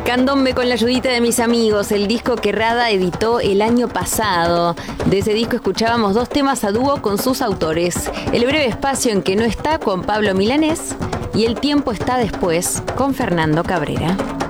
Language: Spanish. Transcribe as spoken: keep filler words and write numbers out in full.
Candombe con la ayudita de mis amigos, el disco que Rada editó el año pasado. De ese disco escuchábamos dos temas a dúo con sus autores. El breve espacio en que no está con Pablo Milanés y El tiempo está después con Fernando Cabrera.